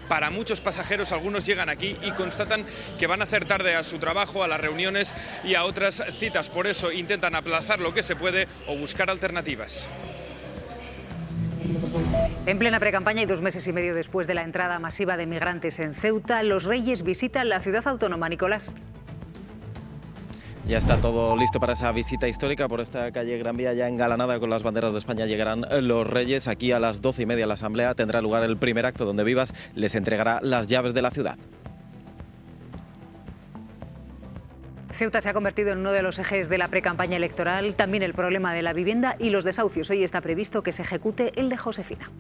para muchos pasajeros. Algunos llegan aquí y constatan que van a hacer tarde a su trabajo, a las reuniones y a otras citas. Por eso intentan aplazar lo que se puede o buscar alternativas. En plena precampaña y 2 meses y medio después de la entrada masiva de migrantes en Ceuta, los Reyes visitan la ciudad autónoma. Nicolás. Ya está todo listo para esa visita histórica por esta calle Gran Vía ya engalanada con las banderas de España. Llegarán los Reyes. Aquí a las 12:30 la asamblea tendrá lugar el primer acto donde Vivas les entregará las llaves de la ciudad. Ceuta se ha convertido en uno de los ejes de la precampaña electoral, también el problema de la vivienda y los desahucios. Hoy está previsto que se ejecute el de Josefina.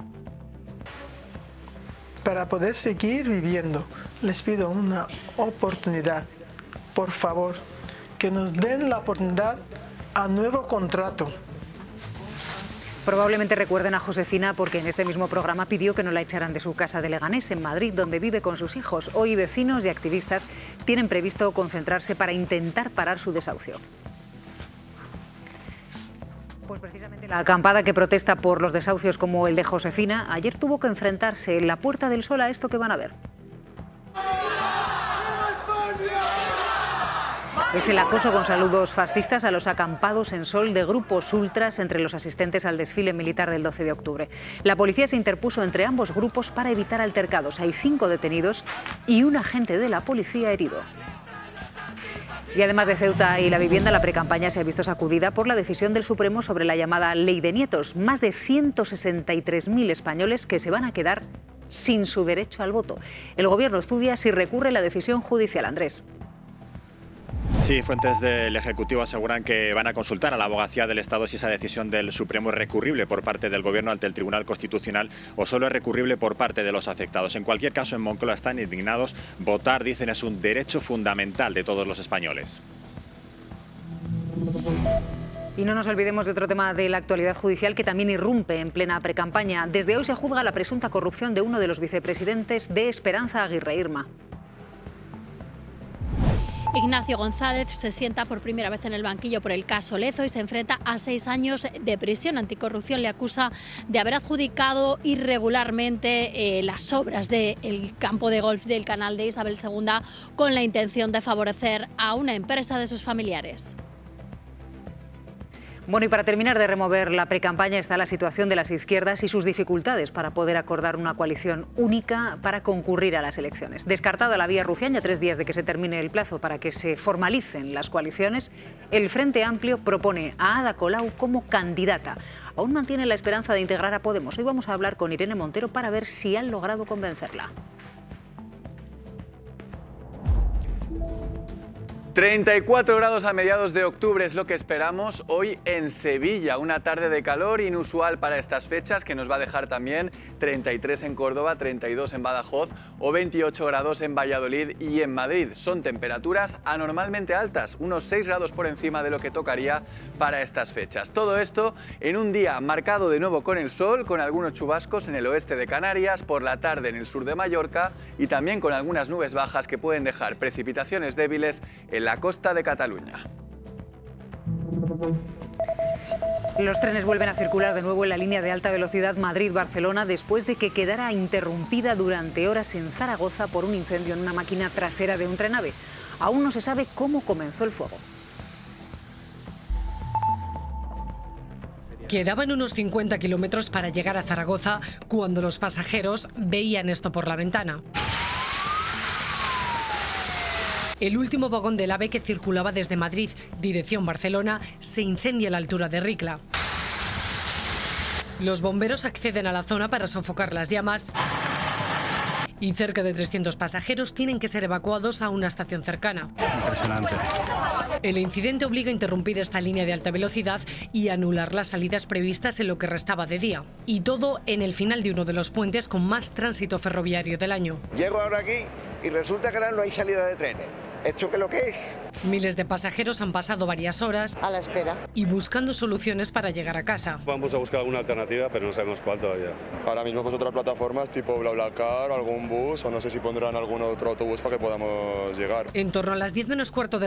Para poder seguir viviendo, les pido una oportunidad. Por favor, que nos den la oportunidad a nuevo contrato. Probablemente recuerden a Josefina porque en este mismo programa pidió que no la echaran de su casa de Leganés, en Madrid, donde vive con sus hijos. Hoy vecinos y activistas tienen previsto concentrarse para intentar parar su desahucio. Pues precisamente la acampada que protesta por los desahucios como el de Josefina, ayer tuvo que enfrentarse en la Puerta del Sol a esto que van a ver. Es el acoso con saludos fascistas a los acampados en Sol de grupos ultras entre los asistentes al desfile militar del 12 de octubre. La policía se interpuso entre ambos grupos para evitar altercados. Hay 5 detenidos y un agente de la policía herido. Y además de Ceuta y la vivienda, la precampaña se ha visto sacudida por la decisión del Supremo sobre la llamada Ley de Nietos. Más de 163.000 españoles que se van a quedar sin su derecho al voto. El Gobierno estudia si recurre la decisión judicial. Andrés. Sí, fuentes del Ejecutivo aseguran que van a consultar a la Abogacía del Estado si esa decisión del Supremo es recurrible por parte del Gobierno ante el Tribunal Constitucional o solo es recurrible por parte de los afectados. En cualquier caso, en Moncloa están indignados. Votar, dicen, es un derecho fundamental de todos los españoles. Y no nos olvidemos de otro tema de la actualidad judicial que también irrumpe en plena precampaña. Desde hoy se juzga la presunta corrupción de uno de los vicepresidentes de Esperanza Aguirre. Irma. Ignacio González se sienta por primera vez en el banquillo por el caso Lezo y se enfrenta a 6 años de prisión. Anticorrupción le acusa de haber adjudicado irregularmente las obras del campo de golf del canal de Isabel II con la intención de favorecer a una empresa de sus familiares. Bueno, y para terminar de remover la precampaña está la situación de las izquierdas y sus dificultades para poder acordar una coalición única para concurrir a las elecciones. Descartada la vía rufián, ya 3 días de que se termine el plazo para que se formalicen las coaliciones, el Frente Amplio propone a Ada Colau como candidata. Aún mantiene la esperanza de integrar a Podemos. Hoy vamos a hablar con Irene Montero para ver si han logrado convencerla. 34 grados a mediados de octubre es lo que esperamos hoy en Sevilla. Una tarde de calor inusual para estas fechas que nos va a dejar también 33 en Córdoba, 32 en Badajoz o 28 grados en Valladolid y en Madrid. Son temperaturas anormalmente altas, unos 6 grados por encima de lo que tocaría para estas fechas. Todo esto en un día marcado de nuevo con el sol, con algunos chubascos en el oeste de Canarias, por la tarde en el sur de Mallorca y también con algunas nubes bajas que pueden dejar precipitaciones débiles en la costa de Cataluña. Los trenes vuelven a circular de nuevo en la línea de alta velocidad Madrid-Barcelona después de que quedara interrumpida durante horas en Zaragoza por un incendio en una máquina trasera de un tren-ave. Aún no se sabe cómo comenzó el fuego. Quedaban unos 50 kilómetros para llegar a Zaragoza cuando los pasajeros veían esto por la ventana. El último vagón del AVE que circulaba desde Madrid, dirección Barcelona, se incendia a la altura de Ricla. Los bomberos acceden a la zona para sofocar las llamas y cerca de 300 pasajeros tienen que ser evacuados a una estación cercana. Impresionante. El incidente obliga a interrumpir esta línea de alta velocidad y anular las salidas previstas en lo que restaba de día. Y todo en el final de uno de los puentes con más tránsito ferroviario del año. Llego ahora aquí y resulta que ahora no hay salida de trenes. ¿Esto qué es lo que es? Miles de pasajeros han pasado varias horas a la espera y buscando soluciones para llegar a casa. Vamos a buscar alguna alternativa, pero no sabemos cuál todavía. Ahora mismo pues otras plataformas tipo BlaBlaCar, algún bus o no sé si pondrán algún otro autobús para que podamos llegar. En torno a las 10 menos cuarto de